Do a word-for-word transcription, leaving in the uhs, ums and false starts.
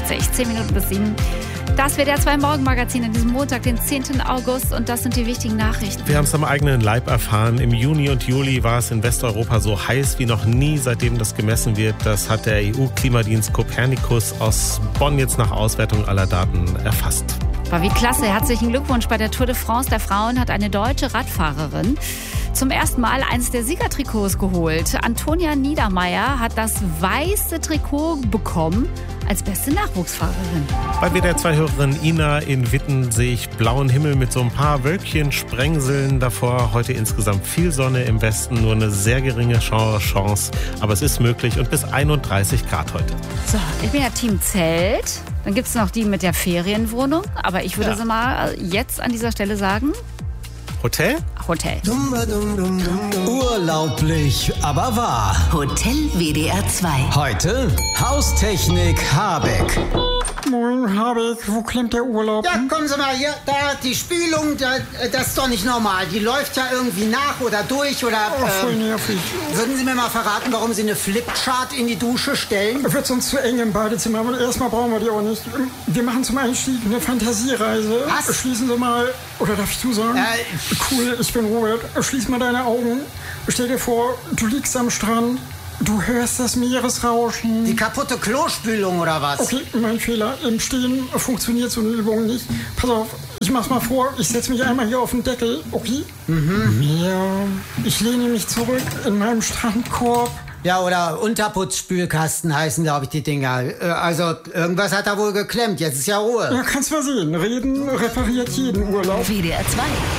fünfundvierzig, zehn Minuten bis sieben. Das W D R zwei Morgenmagazin an diesem Montag, den zehnten August. Und das sind die wichtigen Nachrichten. Wir haben es am eigenen Leib erfahren. Im Juni und Juli war es in Westeuropa so heiß wie noch nie, seitdem das gemessen wird. Das hat der E U-Klimadienst Copernicus aus Bonn jetzt nach Auswertung aller Daten erfasst. War wie klasse. Herzlichen Glückwunsch. Bei der Tour de France der Frauen hat eine deutsche Radfahrerin zum ersten Mal eines der Siegertrikots geholt. Antonia Niedermeyer hat das weiße Trikot bekommen als beste Nachwuchsfahrerin. Bei W D R zwei-Hörerin Ina in Witten sehe ich blauen Himmel mit so ein paar Wölkchen, Sprengseln davor. Heute insgesamt viel Sonne im Westen, nur eine sehr geringe Chance. Aber es ist möglich und bis einunddreißig Grad heute. So, ich bin ja Team Zelt. Dann gibt es noch die mit der Ferienwohnung. Aber ich würde Ja. sie mal jetzt an dieser Stelle sagen: Hotel? Hotel. Urlaublich, aber wahr. Hotel W D R zwei. Heute Haustechnik Habeck. Moin, Habeck, wo klemmt der Urlaub? Ja, kommen Sie mal hier, da, die Spülung, da, das ist doch nicht normal. Die läuft ja irgendwie nach oder durch oder... Oh, voll ähm, nervig. würden Sie mir mal verraten, warum Sie eine Flipchart in die Dusche stellen? Wird sonst zu eng im Badezimmer, aber erstmal brauchen wir die auch nicht. Wir machen zum Einstieg eine Fantasiereise. Was? Schließen Sie mal, oder darf ich zusagen? Äh, cool, ich bin Robert. Schließ mal deine Augen. Stell dir vor, du liegst am Strand. Du hörst das Meeresrauschen. Die kaputte Klospülung oder was? Okay, mein Fehler. Im Stehen funktioniert so eine Übung nicht. Pass auf, ich mach's mal vor. Ich setz mich einmal hier auf den Deckel, okay? Mhm. Ja. Ich lehne mich zurück in meinem Strandkorb. Ja, oder Unterputzspülkasten heißen, glaube ich, die Dinger. Äh, Also, irgendwas hat da wohl geklemmt. Jetzt ist ja Ruhe. Ja, kannst mal sehen. Reden repariert jeden Urlaub. W D R zwei.